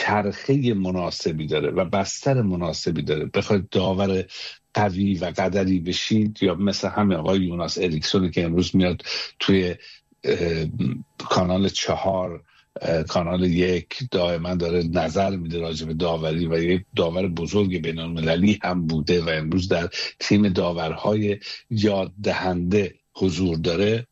چرخه مناسبی داره و بستر مناسبی داره، بخواید داور قوی و قدری بشید، یا مثل همین آقای یوناس اریکسونی که امروز میاد توی کانال 4 کانال 1 دائما داره نظر میده راجع به داوری و یک داور بزرگ بین‌المللی هم بوده و امروز در تیم داورهای یاد دهنده حضور داره،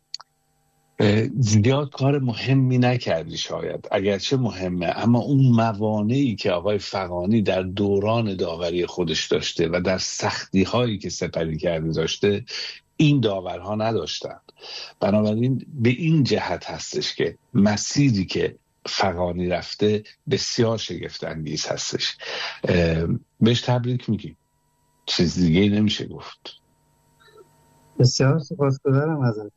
زیاد کار مهمی نکردی شاید، اگرچه مهمه، اما اون موانعی که آقای فغانی در دوران داوری خودش داشته و در سختی هایی که سپری کرده داشته، این داورها نداشتن. بنابراین به این جهت هستش که مسیری که فغانی رفته بسیار شگفت انگیز هستش. بهش تبریک میگیم، چیز دیگه نمیشه گفت. بسیار سپاسگزارم ازت.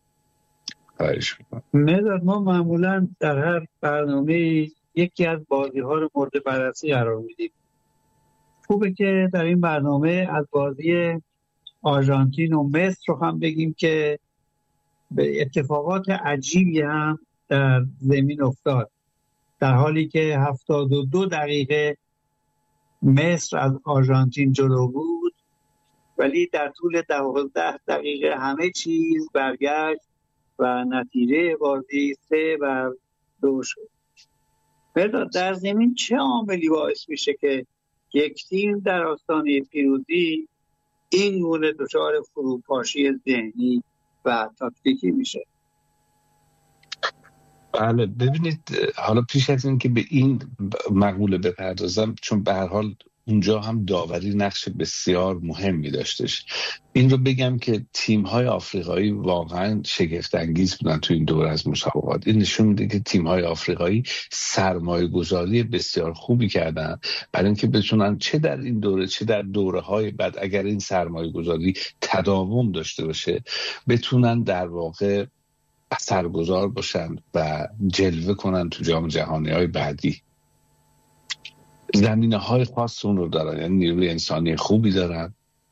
مداد، ما معمولا در هر برنامه یکی از بازی ها رو مورد بررسی قرار میدیم. خوبه که در این برنامه از بازی آرژانتین و مصر رو هم بگیم که به اتفاقات عجیبی هم در زمین افتاد، در حالی که 72 دقیقه مصر از آرژانتین جلو بود، ولی در طول 12 دقیقه همه چیز برگشت و نتیجه بازی 3-2 شد. در زمین چه عاملی باعث میشه که یک تیم در آستانه پیروزی این گونه دچار فروپاشی ذهنی و تاکتیکی میشه؟ بله، ببینید، حالا پیش از این که به این مقوله بپردازم، چون به هر حال اونجا هم داوری نقش بسیار مهمی داشتش، این رو بگم که تیم‌های آفریقایی واقعا شگفت انگیز بودن تو این دوره از مسابقات. این نشون میده که تیم‌های آفریقایی سرمایه‌گذاری بسیار خوبی کردن برای اینکه بتونن چه در این دوره چه در دوره‌های بعد، اگر این سرمایه‌گذاری تداوم داشته باشه، بتونن در واقع اثرگذار باشن و جلوه کنن تو جام جهانی‌های بعدی. زمینه‌های خاص اون رو دارن، یعنی نیروی انسانی خوبی دارن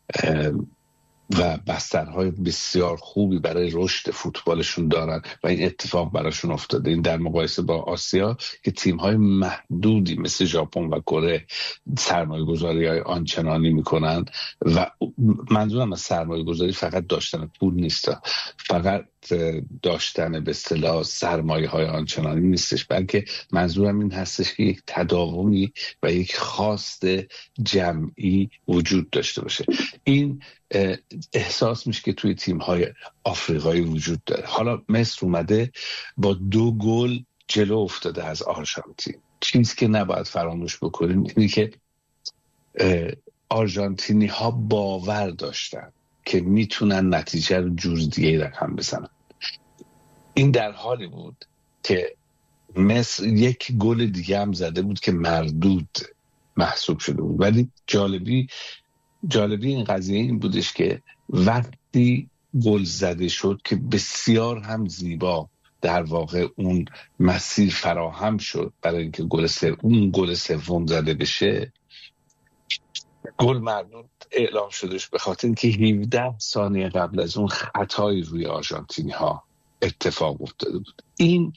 و بسترهای بسیار خوبی برای رشد فوتبالشون دارن و این اتفاق براشون افتاده. این در مقایسه با آسیا که تیم‌های محدودی مثل ژاپن و کره سرمایه‌گذاری‌های آنچنانی میکنن، و منظورم از سرمایه‌گذاری فقط داشتن پول نیست، فقط داشتن به اصطلاح سرمایه‌های آنچنانی نیستش، بلکه منظورم این هستش که یک تداومی و یک خواست جمعی وجود داشته باشه. این احساس میشه که توی تیم‌های آفریقایی وجود داره. حالا مصر اومده با 2 گل جلو افتاده از آرژانتین. چیزی که نباید فراموش بکنیم اینه که آرژانتینی ها باور داشتن که میتونن نتیجه رو جور دیگه رقم بزنن. این در حالی بود که مصر 1 گل دیگه هم زده بود که مردود محسوب شده بود، ولی جالبی این قضیه این بودش که وقتی گل زده شد که بسیار هم زیبا در واقع اون مسیر فراهم شد برای اینکه گل سوم زده بشه، گل مردود اعلام شدش به خاطر اینکه 17 ثانیه قبل از اون خطایی روی آرژانتینی ها اتفاق افتاده بود. این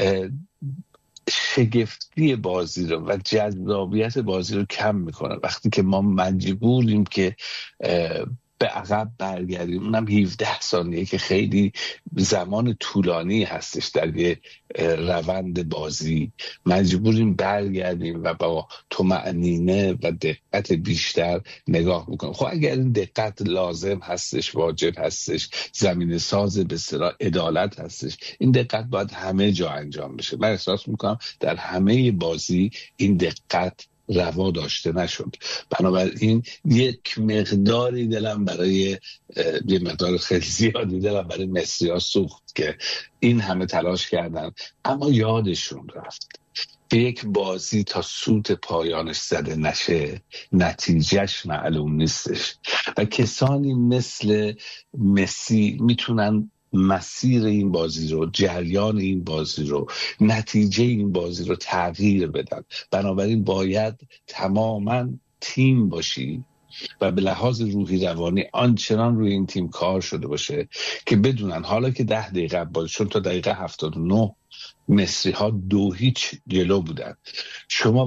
شگفتی بازی رو و جذابیت بازی رو کم میکنه وقتی که ما مجبوریم که به عقب برگردیم، اونم 17 ثانیه که خیلی زمان طولانی هستش در یه روند بازی، مجبوریم برگردیم و با طمأنینه و دقت بیشتر نگاه بکنیم. خب اگر این دقت لازم هستش، واجب هستش، زمینه ساز به اصطلاح عدالت هستش، این دقت باید همه جا انجام بشه. من احساس میکنم در همه بازی این دقت روا داشته نشد. بنابراین یک مقداری دلم برای یه مقدار خیلی زیادی دلم برای مصری‌ها سوخت که این همه تلاش کردن اما یادشون رفت که یک بازی تا سوت پایانش زده نشه نتیجهش معلوم نیستش و کسانی مثل مسی میتونن مسیر این بازی رو، جریان این بازی رو، نتیجه این بازی رو تغییر بدن. بنابراین باید تماما تیم باشی و به لحاظ روحی روانی آنچنان روی این تیم کار شده باشه که بدونن حالا که 10 دقیقه بازی، چون تا دقیقه 79 مصری ها 2-0 جلو بودن، شما